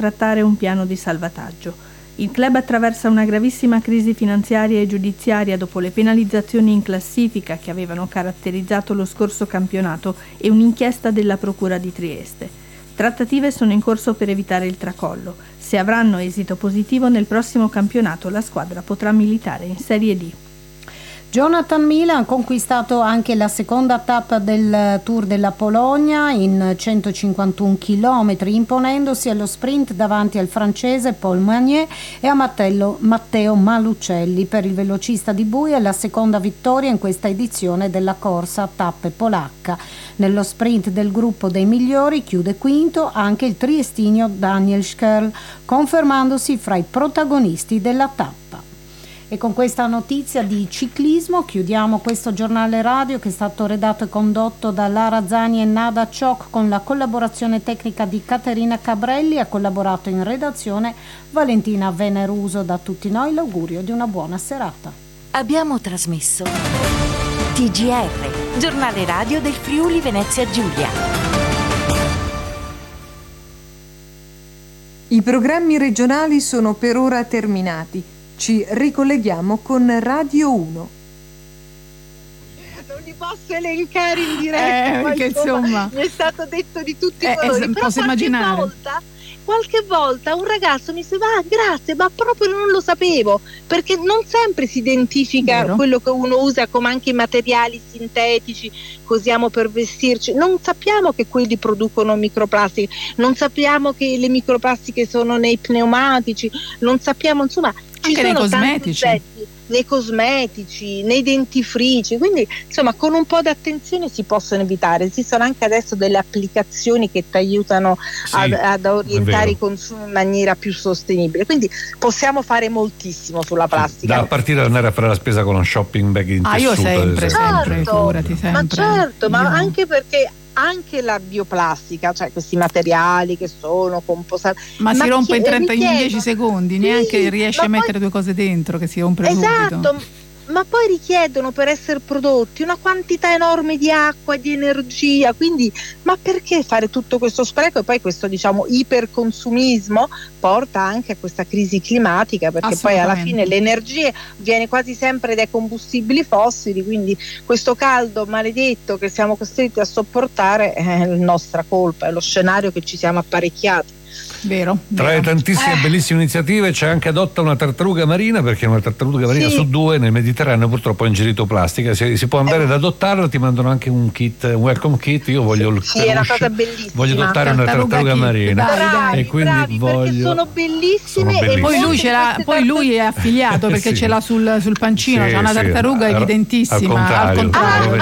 trattare un piano di salvataggio. Il club attraversa una gravissima crisi finanziaria e giudiziaria dopo le penalizzazioni in classifica che avevano caratterizzato lo scorso campionato e un'inchiesta della Procura di Trieste. Trattative sono in corso per evitare il tracollo. Se avranno esito positivo nel prossimo campionato la squadra potrà militare in Serie D. Jonathan Miller ha conquistato anche la seconda tappa del Tour della Polonia in 151 km, imponendosi allo sprint davanti al francese Paul Magnier e a Matteo Malucelli. Per il velocista di Bui è la seconda vittoria in questa edizione della corsa a tappe polacca. Nello sprint del gruppo dei migliori chiude quinto anche il triestinio Daniel Schkerl, confermandosi fra i protagonisti della tappa. E con questa notizia di ciclismo chiudiamo questo giornale radio che è stato redatto e condotto da Lara Zani e Nada Ciocc con la collaborazione tecnica di Caterina Cabrelli. Ha collaborato in redazione Valentina Veneruso. Da tutti noi l'augurio di una buona serata. Abbiamo trasmesso TGR, giornale radio del Friuli Venezia Giulia. I programmi regionali sono per ora terminati. Ci ricolleghiamo con Radio 1. Non li posso elencare in diretta, perché insomma mi è stato detto di tutti i colori, però posso immaginare. Qualche volta un ragazzo mi disse grazie, ma proprio non lo sapevo, perché non sempre si identifica quello che uno usa, come anche i materiali sintetici che usiamo per vestirci. Non sappiamo che quelli producono microplastiche, non sappiamo che le microplastiche sono nei pneumatici, non sappiamo, insomma, anche nei cosmetici. Nei cosmetici, nei dentifrici, quindi insomma con un po' di attenzione si possono evitare. Esistono anche adesso delle applicazioni che ti aiutano ad orientare i consumi in maniera più sostenibile, quindi possiamo fare moltissimo sulla plastica. Da partire ad andare a fare la spesa con uno shopping bag in tessuto. Io sempre, figurati, sempre. Ma certo, ma anche perché anche la bioplastica, cioè questi materiali che sono compostati, ma si rompe in 10 secondi, neanche riesci a mettere due cose dentro, che si rompe subito. Ma poi richiedono per essere prodotti una quantità enorme di acqua, di energia, quindi ma perché fare tutto questo spreco? E poi questo iperconsumismo porta anche a questa crisi climatica, perché poi alla fine l'energia viene quasi sempre dai combustibili fossili, quindi questo caldo maledetto che siamo costretti a sopportare è la nostra colpa, è lo scenario che ci siamo apparecchiati. Vero. Tra le tantissime bellissime iniziative c'è anche adotta una tartaruga marina, perché una tartaruga marina su 2 nel Mediterraneo purtroppo ha ingerito plastica. Si può andare ad adottarla, ti mandano anche un welcome kit. Io voglio è una cosa bellissima. Voglio adottare una tartaruga marina. Bravi, e quindi perché sono bellissime. E poi lui è affiliato perché ce l'ha sul pancino, c'ha una tartaruga evidentissima, al contrario,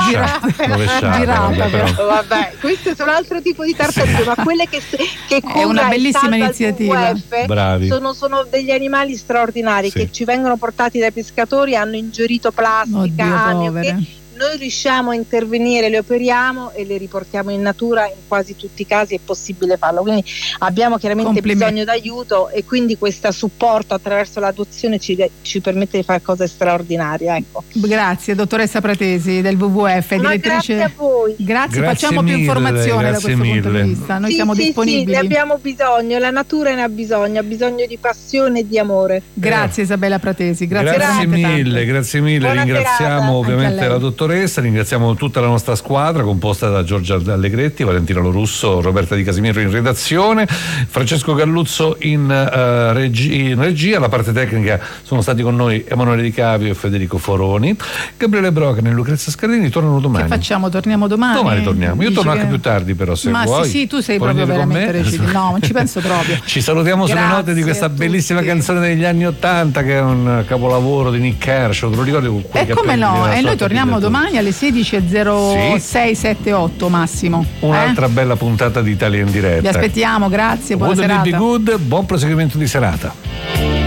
girata. Vabbè, questo è un altro tipo di tartaruga, ma quelle che è una bellissima iniziativa. Bravi. Sono degli animali straordinari che ci vengono portati dai pescatori, hanno ingerito plastica, amio, noi riusciamo a intervenire, le operiamo e le riportiamo in natura. In quasi tutti i casi è possibile farlo, quindi abbiamo chiaramente bisogno d'aiuto, e quindi questo supporto attraverso l'adozione ci permette di fare cose straordinarie, ecco. Grazie dottoressa Pratesi del WWF, direttrice. Grazie a voi. Grazie facciamo più informazione da questo punto di vista. Noi siamo disponibili. Ne abbiamo bisogno, la natura ne ha bisogno di passione e di amore. Grazie Isabella Pratesi, grazie mille. Buona Ringraziamo serata. ovviamente la dottoressa, ringraziamo tutta la nostra squadra composta da Giorgia Allegretti, Valentina Lorusso, Roberta Di Casimiro in redazione, Francesco Galluzzo in regia. La parte tecnica sono stati con noi Emanuele Di Cavio e Federico Foroni. Gabriele Brocan e Lucrezia Scardini tornano domani. Che facciamo? Torniamo domani? Domani torniamo. Io torno anche più tardi, però, se vuoi. Sì, tu sei proprio veramente recito. No, non ci penso proprio. Ci salutiamo sulle note di questa bellissima canzone degli anni '80 che è un capolavoro di Nick Kershaw. Te lo ricordi? Come no? E noi torniamo domani alle 16:0678 massimo. Un'altra bella puntata di Italia in diretta. Vi aspettiamo, grazie, buona serata. Good, buon proseguimento di serata.